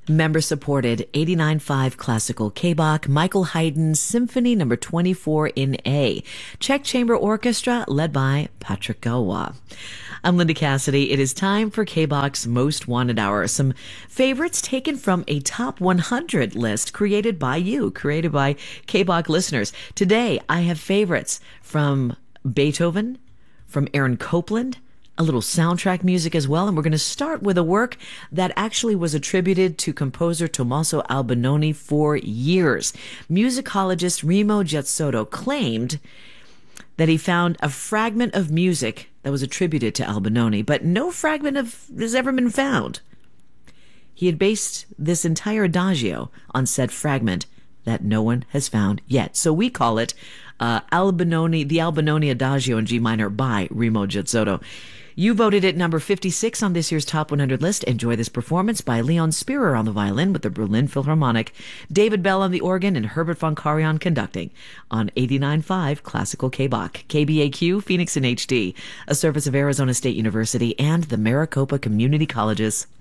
Member-supported 89.5 classical K-Bach, Michael Haydn's Symphony No. 24 in A. Czech Chamber Orchestra led by Patrick Galois. I'm Linda Cassidy. It is time for K-Bach's Most Wanted Hour. Some favorites taken from a top 100 list created by you, created by K-Bach listeners. Today, I have favorites from Beethoven, from Aaron Copland, a little soundtrack music as well. And we're going to start with a work that actually was attributed to composer Tommaso Albinoni for years. Musicologist Remo Giazzotto claimed that he found a fragment of music that was attributed to Albinoni, but no fragment has ever been found. He had based this entire adagio on said fragment that no one has found yet. So we call it the Albinoni Adagio in G minor by Remo Giazzotto. You voted it number 56 on this year's Top 100 list. Enjoy this performance by Leon Spirer on the violin with the Berlin Philharmonic, David Bell on the organ, and Herbert von Karajan conducting on 89.5 Classical K-Bach, KBAQ, Phoenix in HD, a service of Arizona State University and the Maricopa Community Colleges.